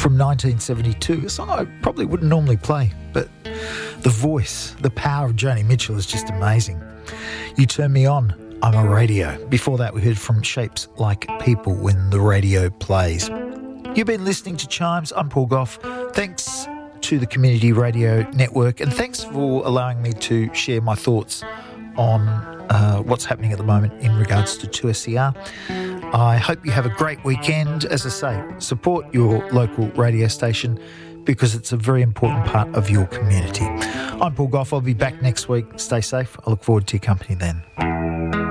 from 1972, a song I probably wouldn't normally play, but the voice, the power of Joni Mitchell is just amazing. You Turn Me On, I'm a Radio. Before that, we heard from Shapes Like People, When the Radio Plays. You've been listening to Chimes. I'm Paul Gough. Thanks to the Community Radio Network, and thanks for allowing me to share my thoughts on what's happening at the moment in regards to 2SER. I hope you have a great weekend. As I say, support your local radio station because it's a very important part of your community. I'm Paul Gough. I'll be back next week. Stay safe. I look forward to your company then.